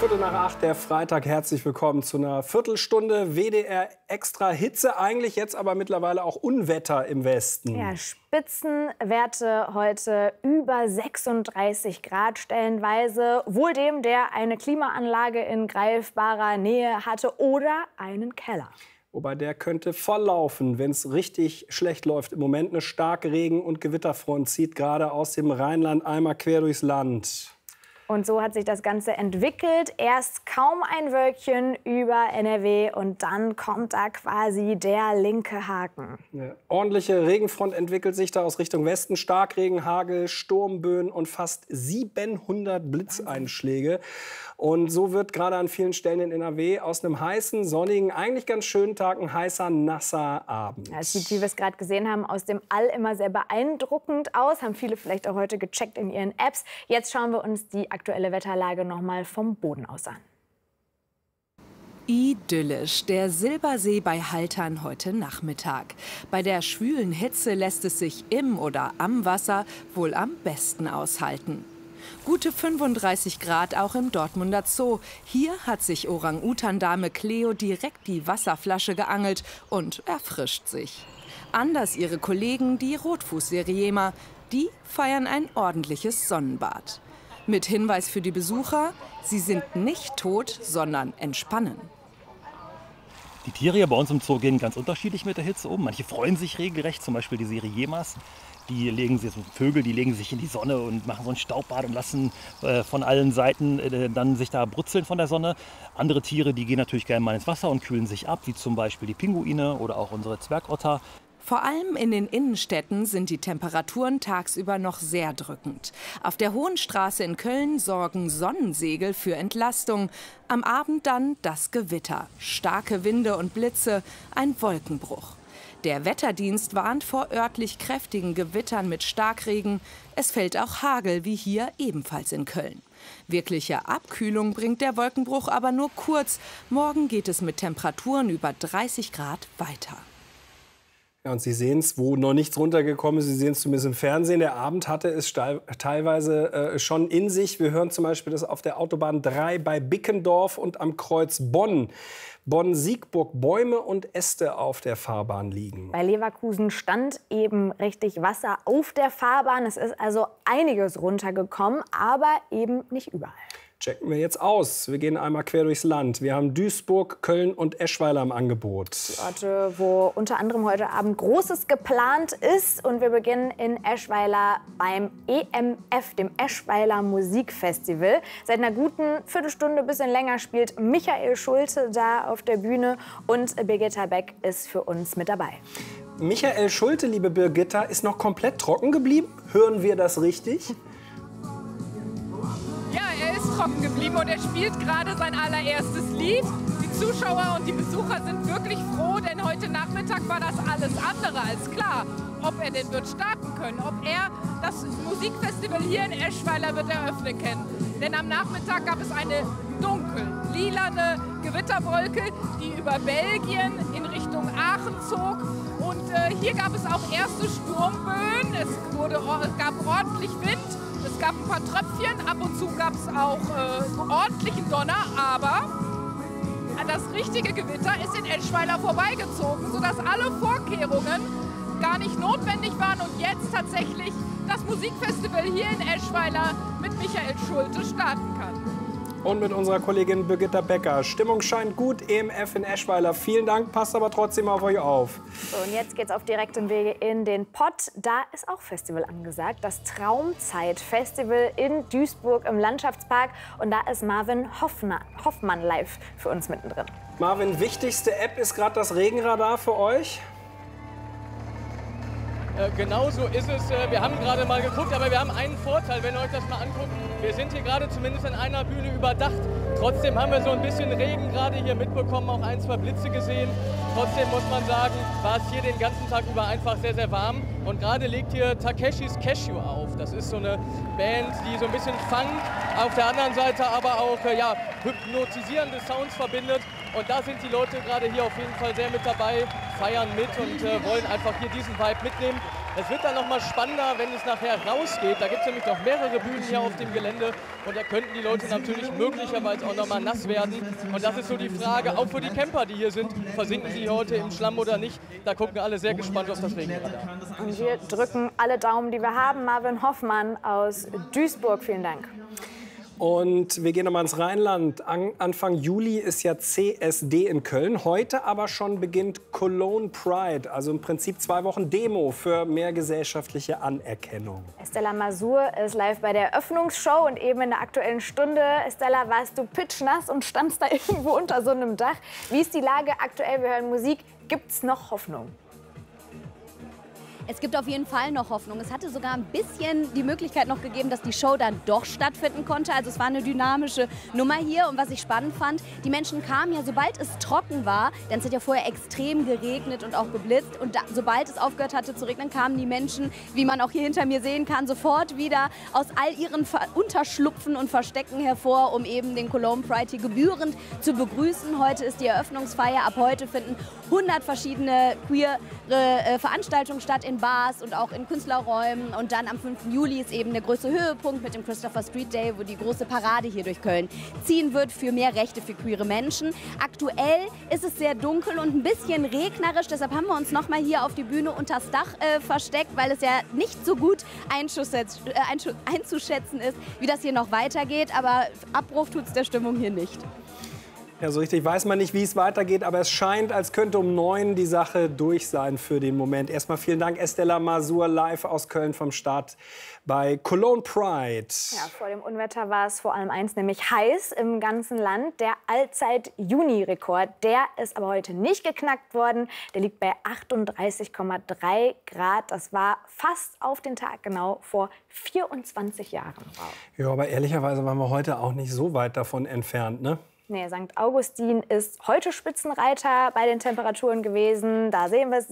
7:15, der Freitag. Herzlich willkommen zu einer Viertelstunde WDR Extra Hitze. Eigentlich jetzt aber mittlerweile auch Unwetter im Westen. Ja, Spitzenwerte heute über 36 Grad stellenweise. Wohl dem, der eine Klimaanlage in greifbarer Nähe hatte oder einen Keller. Wobei der könnte volllaufen, wenn es richtig schlecht läuft. Im Moment eine starke Regen- und Gewitterfront zieht gerade aus dem Rheinland einmal quer durchs Land. Und so hat sich das Ganze entwickelt. Erst kaum ein Wölkchen über NRW und dann kommt da quasi der linke Haken. Eine ordentliche Regenfront entwickelt sich da aus Richtung Westen. Starkregen, Hagel, Sturmböen und fast 700 Blitzeinschläge. Und so wird gerade an vielen Stellen in NRW aus einem heißen, sonnigen, eigentlich ganz schönen Tag ein heißer, nasser Abend. Ja, es sieht, wie wir es gerade gesehen haben, aus dem All immer sehr beeindruckend aus. Haben viele vielleicht auch heute gecheckt in ihren Apps. Jetzt schauen wir uns die aktuelle Wetterlage noch mal vom Boden aus an. Idyllisch, der Silbersee bei Haltern heute Nachmittag. Bei der schwülen Hitze lässt es sich im oder am Wasser wohl am besten aushalten. Gute 35 Grad auch im Dortmunder Zoo. Hier hat sich Orang-Utan-Dame Cleo direkt die Wasserflasche geangelt und erfrischt sich. Anders ihre Kollegen, die Rotfuß-Seriema. Die feiern ein ordentliches Sonnenbad. Mit Hinweis für die Besucher, sie sind nicht tot, sondern entspannen. Die Tiere hier bei uns im Zoo gehen ganz unterschiedlich mit der Hitze um. Manche freuen sich regelrecht, zum Beispiel die Seriemas. Die legen sich, Vögel, die legen sich in die Sonne und machen so ein Staubbad und lassen von allen Seiten dann sich da brutzeln von der Sonne. Andere Tiere, die gehen natürlich gerne mal ins Wasser und kühlen sich ab, wie zum Beispiel die Pinguine oder auch unsere Zwergotter. Vor allem in den Innenstädten sind die Temperaturen tagsüber noch sehr drückend. Auf der Hohen Straße in Köln sorgen Sonnensegel für Entlastung. Am Abend dann das Gewitter, starke Winde und Blitze, ein Wolkenbruch. Der Wetterdienst warnt vor örtlich kräftigen Gewittern mit Starkregen. Es fällt auch Hagel, wie hier ebenfalls in Köln. Wirkliche Abkühlung bringt der Wolkenbruch aber nur kurz. Morgen geht es mit Temperaturen über 30 Grad weiter. Ja, und Sie sehen es, wo noch nichts runtergekommen ist. Sie sehen es zumindest im Fernsehen. Der Abend hatte es teilweise schon in sich. Wir hören zum Beispiel das auf der Autobahn 3 bei Bickendorf und am Kreuz Bonn. Bonn-Siegburg, Bäume und Äste auf der Fahrbahn liegen. Bei Leverkusen stand eben richtig Wasser auf der Fahrbahn. Es ist also einiges runtergekommen, aber eben nicht überall. Checken wir jetzt aus. Wir gehen einmal quer durchs Land. Wir haben Duisburg, Köln und Eschweiler im Angebot. Die Orte, wo unter anderem heute Abend Großes geplant ist. Und wir beginnen in Eschweiler beim EMF, dem Eschweiler Musikfestival. Seit einer guten Viertelstunde, ein bisschen länger, spielt Michael Schulte da auf der Bühne. Und Birgitta Beck ist für uns mit dabei. Michael Schulte, liebe Birgitta, ist noch komplett trocken geblieben. Hören wir das richtig? Ja, er ist trocken geblieben und er spielt gerade sein allererstes Lied. Die Zuschauer und die Besucher sind wirklich froh, denn heute Nachmittag war das alles andere als klar, ob er denn wird starten können, ob er das Musikfestival hier in Eschweiler wird eröffnen können. Denn am Nachmittag gab es eine dunkel-lilane Gewitterwolke, die über Belgien in Richtung Aachen zog. Und hier gab es auch erste Sturmböen, es gab ordentlich Wind. Es gab ein paar Tröpfchen, ab und zu gab es auch ordentlichen Donner, aber das richtige Gewitter ist in Eschweiler vorbeigezogen, sodass alle Vorkehrungen gar nicht notwendig waren und jetzt tatsächlich das Musikfestival hier in Eschweiler mit Michael Schulte starten kann. Und mit unserer Kollegin Birgitta Becker. Stimmung scheint gut, EMF in Eschweiler. Vielen Dank, passt aber trotzdem auf euch auf. So, und jetzt geht's auf direktem Wege in den Pott. Da ist auch Festival angesagt, das Traumzeit-Festival in Duisburg im Landschaftspark. Und da ist Marvin Hoffmann live für uns mittendrin. Marvin, wichtigste App ist gerade das Regenradar für euch? Genau so ist es. Wir haben gerade mal geguckt, aber wir haben einen Vorteil, wenn ihr euch das mal anguckt. Wir sind hier gerade zumindest an einer Bühne überdacht. Trotzdem haben wir so ein bisschen Regen gerade hier mitbekommen, auch ein, zwei Blitze gesehen. Trotzdem muss man sagen, war es hier den ganzen Tag über einfach sehr, sehr warm. Und gerade legt hier Takeshis Cashew auf. Das ist so eine Band, die so ein bisschen Funk, auf der anderen Seite aber auch ja, hypnotisierende Sounds verbindet. Und da sind die Leute gerade hier auf jeden Fall sehr mit dabei, feiern mit und wollen einfach hier diesen Vibe mitnehmen. Es wird dann noch mal spannender, wenn es nachher rausgeht. Da gibt es nämlich noch mehrere Bühnen hier auf dem Gelände und da könnten die Leute natürlich möglicherweise auch noch mal nass werden. Und das ist so die Frage, auch für die Camper, die hier sind, versinken sie heute im Schlamm oder nicht? Da gucken alle sehr gespannt auf das Regenradar. Und wir drücken alle Daumen, die wir haben. Marvin Hoffmann aus Duisburg, vielen Dank. Und wir gehen nochmal ins Rheinland. Anfang Juli ist ja CSD in Köln. Heute aber schon beginnt Cologne Pride. Also im Prinzip 2 Wochen Demo für mehr gesellschaftliche Anerkennung. Estella Masur ist live bei der Eröffnungsshow und eben in der Aktuellen Stunde. Estella, warst du pitschnass und standst da irgendwo unter so einem Dach. Wie ist die Lage aktuell? Wir hören Musik. Gibt's noch Hoffnung? Es gibt auf jeden Fall noch Hoffnung. Es hatte sogar ein bisschen die Möglichkeit noch gegeben, dass die Show dann doch stattfinden konnte. Also es war eine dynamische Nummer hier. Und was ich spannend fand, die Menschen kamen ja, sobald es trocken war, denn es hat ja vorher extrem geregnet und auch geblitzt. Und sobald es aufgehört hatte zu regnen, kamen die Menschen, wie man auch hier hinter mir sehen kann, sofort wieder aus all ihren Unterschlupfen und Verstecken hervor, um eben den Cologne Pride hier gebührend zu begrüßen. Heute ist die Eröffnungsfeier. Ab heute finden 100 verschiedene queere Veranstaltungen statt in Bars und auch in Künstlerräumen. Und dann am 5. Juli ist eben der größte Höhepunkt mit dem Christopher Street Day, wo die große Parade hier durch Köln ziehen wird für mehr Rechte für queere Menschen. Aktuell ist es sehr dunkel und ein bisschen regnerisch. Deshalb haben wir uns noch mal hier auf die Bühne unters Dach versteckt, weil es ja nicht so gut einzuschätzen ist, wie das hier noch weitergeht. Aber Abbruch tut es der Stimmung hier nicht. Ja, so richtig weiß man nicht, wie es weitergeht, aber es scheint, als könnte um 9 die Sache durch sein für den Moment. Erstmal vielen Dank, Estella Masur, live aus Köln vom Start bei Cologne Pride. Ja, vor dem Unwetter war es vor allem eins, nämlich heiß im ganzen Land. Der Allzeit-Juni-Rekord, der ist aber heute nicht geknackt worden. Der liegt bei 38,3 Grad. Das war fast auf den Tag genau vor 24 Jahren. Wow. Ja, aber ehrlicherweise waren wir heute auch nicht so weit davon entfernt, ne? Nee, St. Augustin ist heute Spitzenreiter bei den Temperaturen gewesen. Da sehen wir es,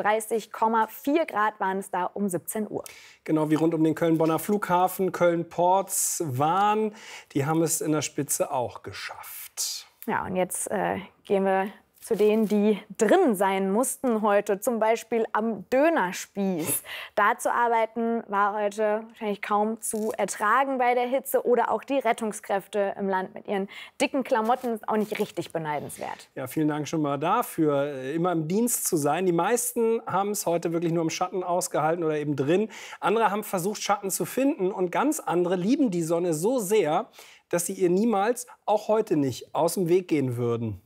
36,4 Grad waren es da um 17 Uhr. Genau wie rund um den Köln-Bonner Flughafen, Köln-Ports waren. Die haben es in der Spitze auch geschafft. Ja, und jetzt gehen wir zu denen, die drin sein mussten heute, zum Beispiel am Dönerspieß. Da zu arbeiten war heute wahrscheinlich kaum zu ertragen bei der Hitze. Oder auch die Rettungskräfte im Land mit ihren dicken Klamotten, ist auch nicht richtig beneidenswert. Ja, vielen Dank schon mal dafür, immer im Dienst zu sein. Die meisten haben es heute wirklich nur im Schatten ausgehalten oder eben drin. Andere haben versucht, Schatten zu finden. Und ganz andere lieben die Sonne so sehr, dass sie ihr niemals, auch heute nicht, aus dem Weg gehen würden.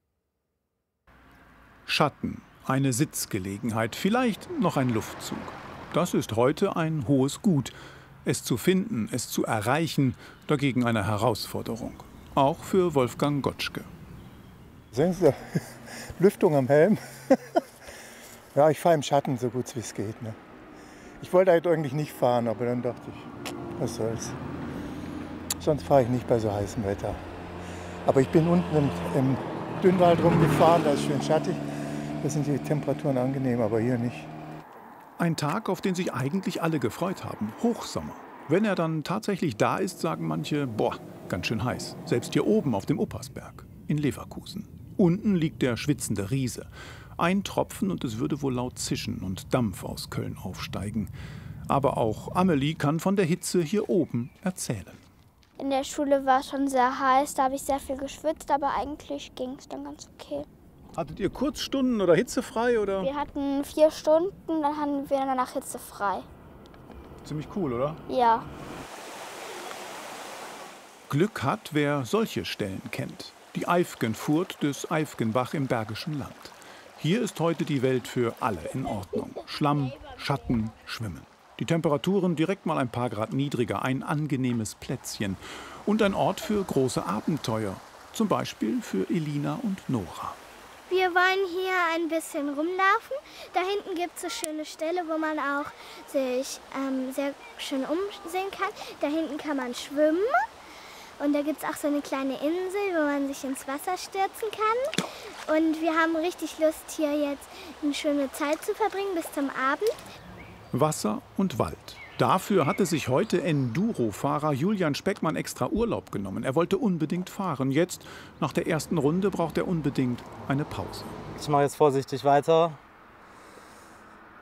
Schatten, eine Sitzgelegenheit, vielleicht noch ein Luftzug. Das ist heute ein hohes Gut. Es zu finden, es zu erreichen, dagegen eine Herausforderung. Auch für Wolfgang Gottschke. Sehen Sie, Lüftung am Helm. Ja, ich fahre im Schatten so gut wie es geht. Ne? Ich wollte halt eigentlich nicht fahren, aber dann dachte ich, was soll's. Sonst fahre ich nicht bei so heißem Wetter. Aber ich bin unten im Dünnwald rumgefahren, da ist schön schattig. Da sind die Temperaturen angenehm, aber hier nicht. Ein Tag, auf den sich eigentlich alle gefreut haben. Hochsommer. Wenn er dann tatsächlich da ist, sagen manche, boah, ganz schön heiß. Selbst hier oben auf dem Uppersberg in Leverkusen. Unten liegt der schwitzende Riese. Ein Tropfen und es würde wohl laut zischen und Dampf aus Köln aufsteigen. Aber auch Amelie kann von der Hitze hier oben erzählen. In der Schule war es schon sehr heiß, da habe ich sehr viel geschwitzt, aber eigentlich ging es dann ganz okay. Hattet ihr Kurzstunden oder hitzefrei? Oder? Wir hatten 4 Stunden, dann hatten wir danach hitzefrei. Ziemlich cool, oder? Ja. Glück hat, wer solche Stellen kennt. Die Eifgenfurt des Eifgenbach im Bergischen Land. Hier ist heute die Welt für alle in Ordnung. Schlamm, Schatten, Schwimmen. Die Temperaturen direkt mal ein paar Grad niedriger, ein angenehmes Plätzchen. Und ein Ort für große Abenteuer. Zum Beispiel für Elina und Nora. Wir wollen hier ein bisschen rumlaufen. Da hinten gibt es eine schöne Stelle, wo man auch sich sehr schön umsehen kann. Da hinten kann man schwimmen. Und da gibt es auch so eine kleine Insel, wo man sich ins Wasser stürzen kann. Und wir haben richtig Lust, hier jetzt eine schöne Zeit zu verbringen bis zum Abend. Wasser und Wald. Dafür hatte sich heute Enduro-Fahrer Julian Speckmann extra Urlaub genommen. Er wollte unbedingt fahren. Jetzt, nach der ersten Runde, braucht er unbedingt eine Pause. Ich mache jetzt vorsichtig weiter.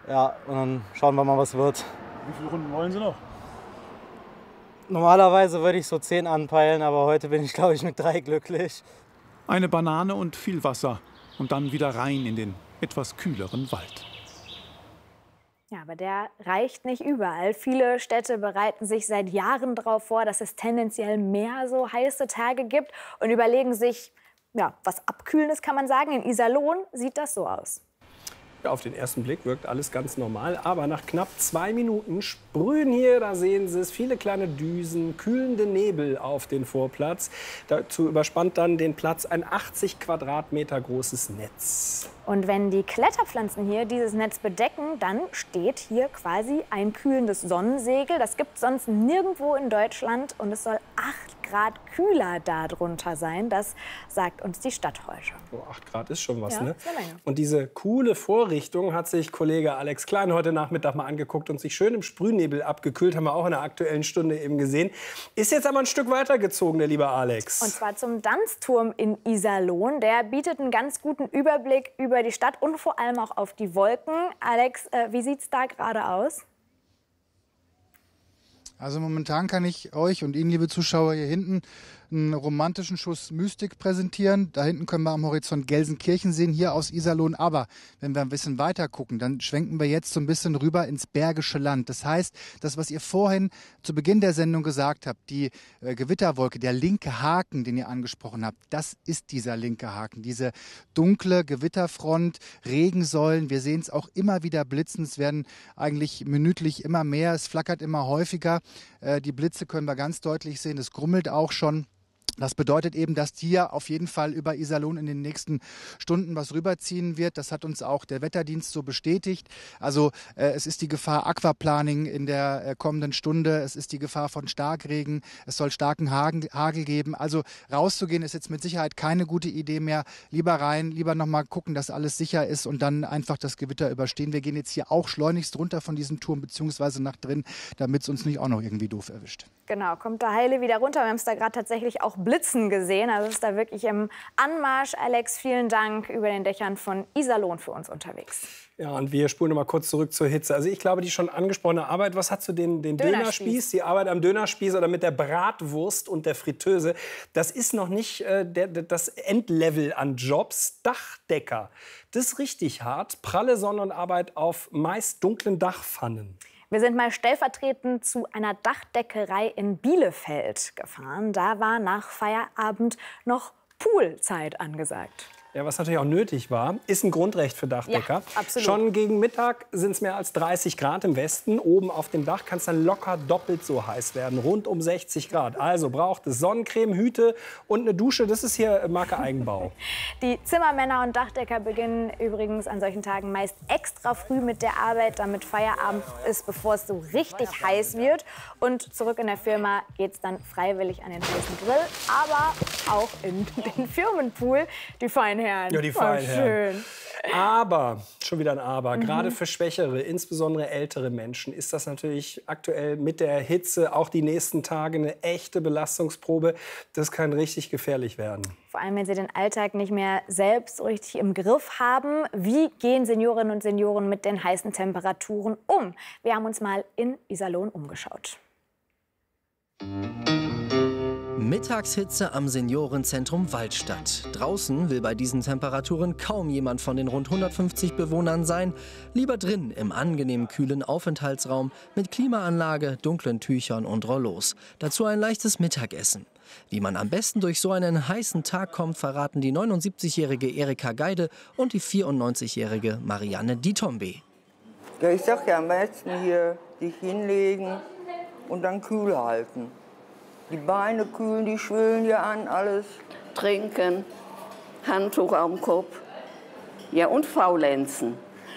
Ja, und dann schauen wir mal, was wird. Wie viele Runden wollen Sie noch? Normalerweise würde ich so 10 anpeilen, aber heute bin ich, glaube ich, mit 3 glücklich. Eine Banane und viel Wasser und dann wieder rein in den etwas kühleren Wald. Ja, aber der reicht nicht überall. Viele Städte bereiten sich seit Jahren darauf vor, dass es tendenziell mehr so heiße Tage gibt und überlegen sich, ja, was Abkühlendes kann man sagen. In Iserlohn sieht das so aus. Ja, auf den ersten Blick wirkt alles ganz normal, aber nach knapp 2 Minuten sprühen hier, da sehen Sie es, viele kleine Düsen, kühlende Nebel auf den Vorplatz. Dazu überspannt dann den Platz ein 80 Quadratmeter großes Netz. Und wenn die Kletterpflanzen hier dieses Netz bedecken, dann steht hier quasi ein kühlendes Sonnensegel. Das gibt es sonst nirgendwo in Deutschland und es soll 8 Grad kühler darunter sein. Das sagt uns die Stadt heute. Oh, 8 Grad ist schon was, Ja, ne? ist eine Menge. Und diese coole Vorrichtung hat sich Kollege Alex Klein heute Nachmittag mal angeguckt und sich schön im Sprühnebel abgekühlt. Haben wir auch in der Aktuellen Stunde eben gesehen. Ist jetzt aber ein Stück weitergezogen, der liebe Alex. Und zwar zum Danzturm in Iserlohn. Der bietet einen ganz guten Überblick über die Stadt und vor allem auch auf die Wolken. Alex, wie sieht es da gerade aus? Also momentan kann ich euch und Ihnen, liebe Zuschauer, hier hinten einen romantischen Schuss Mystik präsentieren. Da hinten können wir am Horizont Gelsenkirchen sehen, hier aus Iserlohn. Aber wenn wir ein bisschen weiter gucken, dann schwenken wir jetzt so ein bisschen rüber ins Bergische Land. Das heißt, das, was ihr vorhin zu Beginn der Sendung gesagt habt, die Gewitterwolke, der linke Haken, den ihr angesprochen habt, das ist dieser linke Haken. Diese dunkle Gewitterfront, Regensäulen, wir sehen es auch immer wieder blitzen. Es werden eigentlich minütlich immer mehr, es flackert immer häufiger. Die Blitze können wir ganz deutlich sehen, es grummelt auch schon. Das bedeutet eben, dass hier auf jeden Fall über Iserlohn in den nächsten Stunden was rüberziehen wird. Das hat uns auch der Wetterdienst so bestätigt. Also es ist die Gefahr Aquaplaning in der kommenden Stunde. Es ist die Gefahr von Starkregen. Es soll starken Hagel geben. Also rauszugehen ist jetzt mit Sicherheit keine gute Idee mehr. Lieber rein, lieber nochmal gucken, dass alles sicher ist und dann einfach das Gewitter überstehen. Wir gehen jetzt hier auch schleunigst runter von diesem Turm beziehungsweise nach drin, damit es uns nicht auch noch irgendwie doof erwischt. Genau, kommt da heile wieder runter. Wir haben es da gerade tatsächlich auch blitzen gesehen. Also es ist da wirklich im Anmarsch. Alex, vielen Dank, über den Dächern von Iserlohn für uns unterwegs. Ja, und wir spulen noch mal kurz zurück zur Hitze. Also ich glaube, die schon angesprochene Arbeit, was hast du den Dönerspieß, die Arbeit am Dönerspieß oder mit der Bratwurst und der Fritteuse, das ist noch nicht das Endlevel an Jobs. Dachdecker, das ist richtig hart. Pralle Sonnenarbeit auf meist dunklen Dachpfannen. Wir sind mal stellvertretend zu einer Dachdeckerei in Bielefeld gefahren. Da war nach Feierabend noch Poolzeit angesagt. Ja, was natürlich auch nötig war, ist ein Grundrecht für Dachdecker. Ja, absolut. Schon gegen Mittag sind es mehr als 30 Grad im Westen. Oben auf dem Dach kann es dann locker doppelt so heiß werden, rund um 60 Grad. Also braucht es Sonnencreme, Hüte und eine Dusche. Das ist hier Marke Eigenbau. Die Zimmermänner und Dachdecker beginnen übrigens an solchen Tagen meist extra früh mit der Arbeit, damit Feierabend ist, bevor es so richtig heiß wird. Und zurück in der Firma geht es dann freiwillig an den heißen Grill, aber auch in den Firmenpool. Die feinen Herren. Ja, die feinen Herren. Aber, schon wieder ein Aber, gerade für Schwächere, insbesondere ältere Menschen, ist das natürlich aktuell mit der Hitze auch die nächsten Tage eine echte Belastungsprobe. Das kann richtig gefährlich werden. Vor allem, wenn sie den Alltag nicht mehr selbst so richtig im Griff haben. Wie gehen Seniorinnen und Senioren mit den heißen Temperaturen um? Wir haben uns mal in Iserlohn umgeschaut. Mittagshitze am Seniorenzentrum Waldstadt. Draußen will bei diesen Temperaturen kaum jemand von den rund 150 Bewohnern sein. Lieber drin im angenehm kühlen Aufenthaltsraum mit Klimaanlage, dunklen Tüchern und Rollos. Dazu ein leichtes Mittagessen. Wie man am besten durch so einen heißen Tag kommt, verraten die 79-jährige Erika Geide und die 94-jährige Marianne Ditombe. Ja, ich sag ja am besten hier sich hinlegen und dann kühl halten. Die Beine kühlen, die schwillen hier an, alles. Trinken, Handtuch am Kopf. Ja, und faulenzen.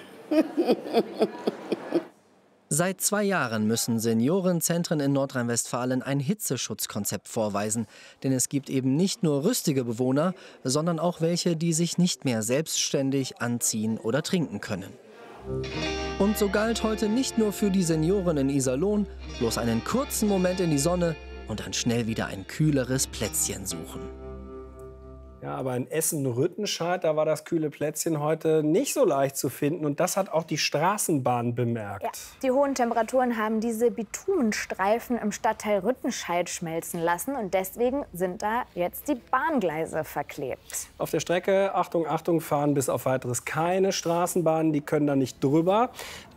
Seit 2 Jahren müssen Seniorenzentren in Nordrhein-Westfalen ein Hitzeschutzkonzept vorweisen. Denn es gibt eben nicht nur rüstige Bewohner, sondern auch welche, die sich nicht mehr selbstständig anziehen oder trinken können. Und so galt heute nicht nur für die Senioren in Iserlohn, bloß einen kurzen Moment in die Sonne und dann schnell wieder ein kühleres Plätzchen suchen. Ja, aber in Essen-Rüttenscheid, da war das kühle Plätzchen heute nicht so leicht zu finden. Und das hat auch die Straßenbahn bemerkt. Ja, die hohen Temperaturen haben diese Bitumenstreifen im Stadtteil Rüttenscheid schmelzen lassen. Und deswegen sind da jetzt die Bahngleise verklebt. Auf der Strecke, Achtung, Achtung, fahren bis auf Weiteres keine Straßenbahnen. Die können da nicht drüber.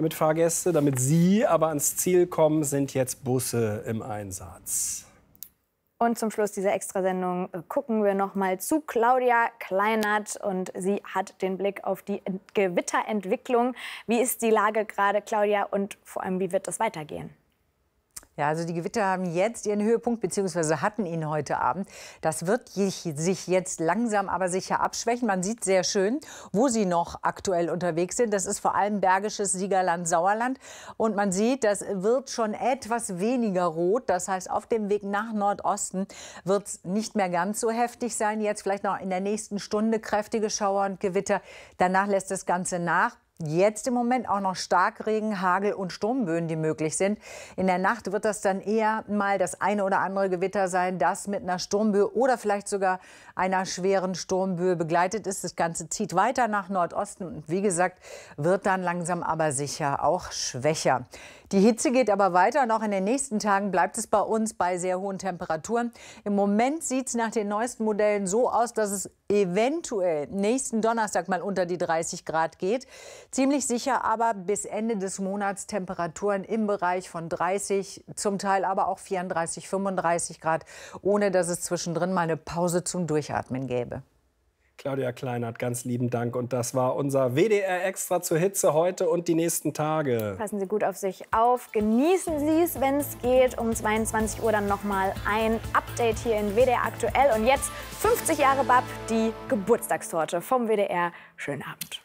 Damit Sie aber ans Ziel kommen, sind jetzt Busse im Einsatz. Und zum Schluss dieser Extrasendung gucken wir noch mal zu Claudia Kleinert. Und sie hat den Blick auf die Gewitterentwicklung. Wie ist die Lage gerade, Claudia? Und vor allem, wie wird das weitergehen? Ja, also die Gewitter haben jetzt ihren Höhepunkt, beziehungsweise hatten ihn heute Abend. Das wird sich jetzt langsam aber sicher abschwächen. Man sieht sehr schön, wo sie noch aktuell unterwegs sind. Das ist vor allem Bergisches Siegerland, Sauerland. Und man sieht, das wird schon etwas weniger rot. Das heißt, auf dem Weg nach Nordosten wird es nicht mehr ganz so heftig sein. Jetzt vielleicht noch in der nächsten Stunde kräftige Schauer und Gewitter. Danach lässt das Ganze nach. Jetzt im Moment auch noch Starkregen, Hagel und Sturmböen, die möglich sind. In der Nacht wird das dann eher mal das eine oder andere Gewitter sein, das mit einer Sturmböe oder vielleicht sogar einer schweren Sturmböe begleitet ist. Das Ganze zieht weiter nach Nordosten und wie gesagt, wird dann langsam aber sicher auch schwächer. Die Hitze geht aber weiter und auch in den nächsten Tagen bleibt es bei uns bei sehr hohen Temperaturen. Im Moment sieht es nach den neuesten Modellen so aus, dass es eventuell nächsten Donnerstag mal unter die 30 Grad geht. Ziemlich sicher aber bis Ende des Monats Temperaturen im Bereich von 30, zum Teil aber auch 34, 35 Grad, ohne dass es zwischendrin mal eine Pause zum Durchatmen gäbe. Claudia Kleinert, ganz lieben Dank. Und das war unser WDR Extra zur Hitze heute und die nächsten Tage. Passen Sie gut auf sich auf. Genießen Sie es, wenn es geht. Um 22 Uhr dann noch mal ein Update hier in WDR Aktuell. Und jetzt 50 Jahre BAP, die Geburtstagstorte vom WDR. Schönen Abend.